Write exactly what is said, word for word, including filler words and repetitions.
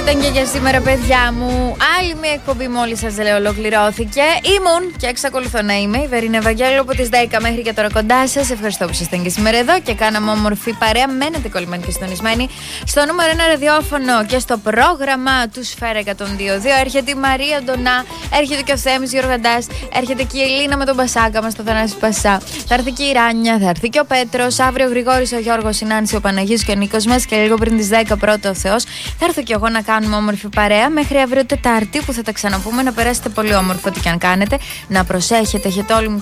ήταν και για σήμερα, παιδιά μου. Άλλη μια εκπομπή μόλις σας λέω ολοκληρώθηκε. Ήμουν και εξακολουθώ να είμαι η Βερίνα Ευαγγέλου από τις δέκα μέχρι και τώρα κοντά σας. Ευχαριστώ που ήσασταν και σήμερα εδώ και κάναμε όμορφη παρέα. Μένετε κολλημένοι και συντονισμένοι στο νούμερο ένα ραδιόφωνο και στο πρόγραμμα του Σφαίρα εκατόν δύο κόμμα δύο. Έρχεται η Μαρία Ντονά, έρχεται και ο Θέμης Γεωργαντάς, έρχεται και η Ελίνα με τον Πασάκα μας, το Θανάση Πασά. Θα έρθει και η Ράνια, θα έρθει και ο Πέτρος. Αύριο ο Γρηγόρης, ο Γιώργος, η Νάνση, ο Παναγής και ο Νίκος μας. Και λίγο πριν τις δέκα πρώτο ο Θεός. Θα έρθω και εγώ να κάνουμε όμορφη παρέα μέχρι αύριο Τετάρτη που θα τα ξαναπούμε. Να περάσετε πολύ όμορφο ό,τι και αν κάνετε. Να προσέχετε, έχετε όλοι μου